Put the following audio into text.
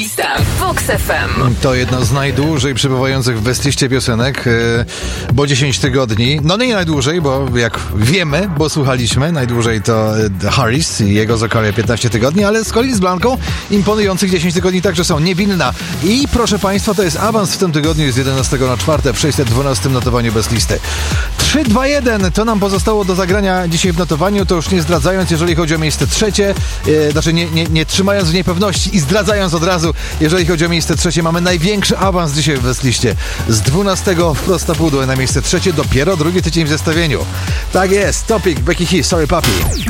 Lista w Vox FM. To jedno z najdłużej przebywających w bestliście piosenek, bo 10 tygodni. No nie najdłużej, bo jak wiemy, bo słuchaliśmy, najdłużej to Harris i jego Zakaria 15 tygodni, ale z kolei z Blanką imponujących 10 tygodni także są Niewinna. I proszę Państwa, to jest awans w tym tygodniu, jest 11 na 4 w 612 notowaniu bestlisty. 3, 2, 1 to nam pozostało do zagrania dzisiaj w notowaniu, to już nie zdradzając, jeżeli chodzi o miejsce trzecie, znaczy nie trzymając w niepewności i zdradzając od razu, jeżeli chodzi o miejsce trzecie, mamy największy awans dzisiaj w bestliście. Z 12 w prostopudło na miejsce trzecie, dopiero drugi tydzień w zestawieniu. Tak jest, Topic, Becky Hill, Sorry Papi.